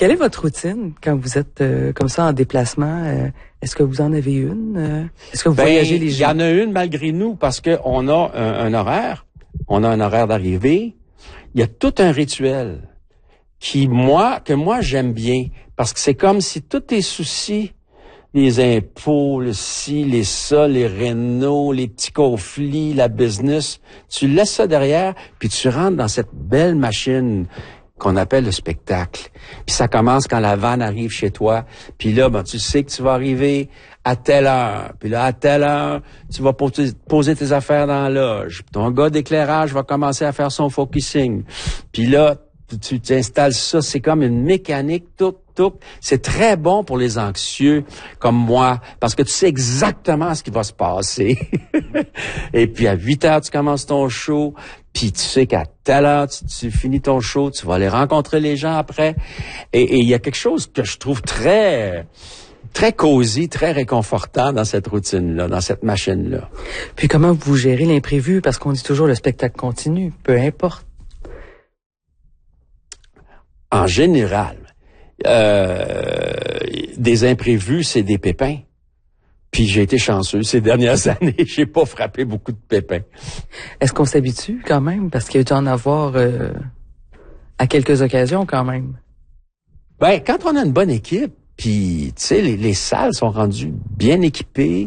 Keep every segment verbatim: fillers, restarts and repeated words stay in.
Quelle est votre routine quand vous êtes euh, comme ça en déplacement? Euh, est-ce que vous en avez une? Euh, est-ce que vous ben, voyagez les jours? Il y en a une malgré nous parce que on a un, un horaire. On a un horaire d'arrivée. Il y a tout un rituel qui, moi, que moi, j'aime bien. Parce que c'est comme si tous tes soucis, les impôts, le ci, les ça, les rénaux, les petits conflits, la business, tu laisses ça derrière, puis tu rentres dans cette belle machine qu'on appelle le spectacle. Puis ça commence quand la vanne arrive chez toi. Puis là, ben, tu sais que tu vas arriver à telle heure. Puis là, à telle heure, tu vas poser, poser tes affaires dans la loge. Ton gars d'éclairage va commencer à faire son focusing. Puis là, tu t'installes ça. C'est comme une mécanique, tout, tout. C'est très bon pour les anxieux comme moi, parce que tu sais exactement ce qui va se passer. Et puis à huit heures, tu commences ton show. Puis tu sais qu'à telle heure, tu, tu finis ton show, tu vas aller rencontrer les gens après. Et il y a quelque chose que je trouve très... très cosy, très réconfortant dans cette routine-là, dans cette machine-là. Puis comment vous gérez l'imprévu? Parce qu'on dit toujours le spectacle continue, peu importe. En général, euh, des imprévus, c'est des pépins. Puis j'ai été chanceux ces dernières années, j'ai pas frappé beaucoup de pépins. Est-ce qu'on s'habitue quand même? Parce qu'il y a dû en avoir euh, à quelques occasions quand même. Ben, quand on a une bonne équipe, puis, tu sais, les, les salles sont rendues bien équipées,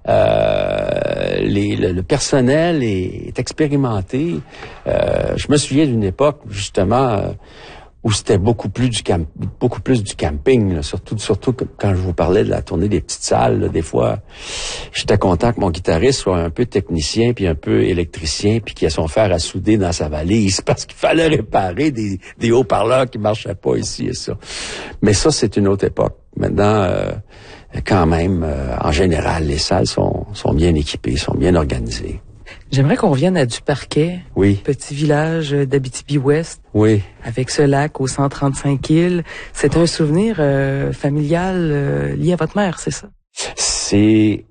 euh, les, le, le personnel est, est expérimenté. Euh, je me souviens d'une époque, justement, euh, où c'était beaucoup plus du camp, beaucoup plus du camping, là, surtout, surtout quand je vous parlais de la tournée des petites salles. Là, des fois, j'étais content que mon guitariste soit un peu technicien puis un peu électricien, puis qu'il ait son fer à souder dans sa valise parce qu'il fallait réparer des, des haut-parleurs qui marchaient pas ici et ça. Mais ça, c'est une autre époque. Maintenant, euh, quand même, euh, en général, les salles sont, sont bien équipées, sont bien organisées. J'aimerais qu'on revienne à Duparquet, oui. Petit village d'Abitibi-Ouest, oui. avec ce lac aux cent trente-cinq îles. C'est un souvenir euh, familial euh, lié à votre mère, c'est ça? C'est...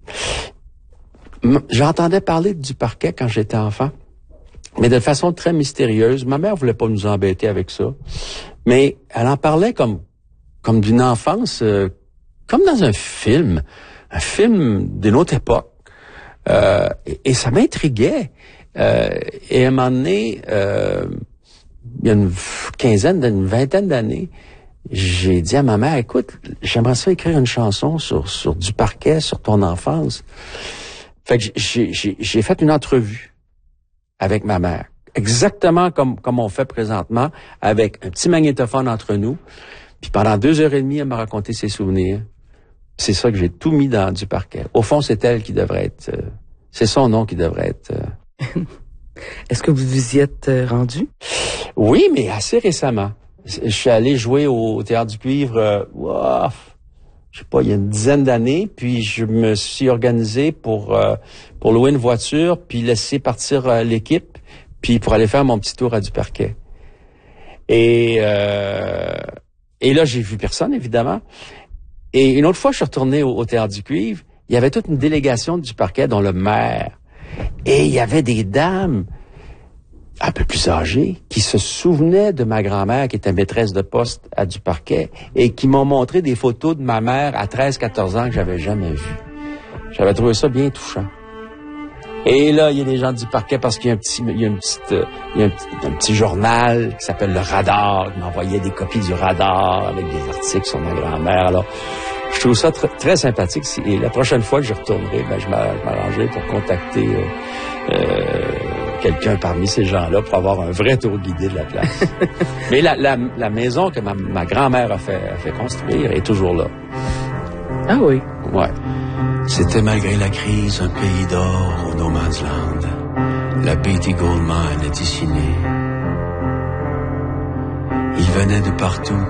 J'entendais parler de Duparquet quand j'étais enfant, mais de façon très mystérieuse. Ma mère voulait pas nous embêter avec ça, mais elle en parlait comme comme d'une enfance, euh, comme dans un film, un film d'une autre époque. Euh, et, et ça m'intriguait. Euh, et à un moment donné, euh, il y a une quinzaine, une vingtaine d'années, j'ai dit à ma mère, écoute, j'aimerais ça écrire une chanson sur, sur Duparquet, sur ton enfance. Fait que j'ai, j'ai, j'ai fait une entrevue avec ma mère, exactement comme, comme on fait présentement, avec un petit magnétophone entre nous. Puis pendant deux heures et demie, elle m'a raconté ses souvenirs. C'est ça que j'ai tout mis dans Duparquet. Au fond, c'est elle qui devrait être... Euh, c'est son nom qui devrait être... Euh... Est-ce que vous vous y êtes euh, rendu? Oui, mais assez récemment. Je suis allé jouer au Théâtre du Cuivre, euh, wow, je sais pas, il y a une dizaine d'années, puis je me suis organisé pour euh, pour louer une voiture, puis laisser partir euh, l'équipe, puis pour aller faire mon petit tour à Duparquet. Et... Euh, Et là, j'ai vu personne, évidemment. Et une autre fois, je suis retourné au, au Théâtre du Cuivre. Il y avait toute une délégation du Duparquet, dont le maire. Et il y avait des dames un peu plus âgées qui se souvenaient de ma grand-mère, qui était maîtresse de poste à Duparquet, et qui m'ont montré des photos de ma mère à treize quatorze ans que j'avais jamais vues. J'avais trouvé ça bien touchant. Et là, il y a des gens du Parquet parce qu'il y a un petit, il y a une petite, il y a un petit, un petit journal qui s'appelle Le Radar, qui m'envoyait des copies du Radar avec des articles sur ma grand-mère. Alors, je trouve ça tr- très sympathique. Et la prochaine fois que je retournerai, ben, je m'arrangerai pour contacter euh, euh, quelqu'un parmi ces gens-là pour avoir un vrai tour guidé de la place. Mais la, la, la maison que ma, ma grand-mère a fait, a fait construire est toujours là. Ah oui? Ouais. C'était malgré la crise un pays d'or au No Man's Land. La Beatty Gold Mine est ici née. Il venait de partout